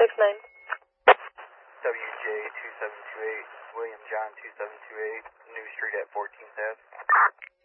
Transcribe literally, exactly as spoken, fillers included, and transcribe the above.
Which name? W J two seven two eight, William John two seven two eight, New Street at fourteenth Ave.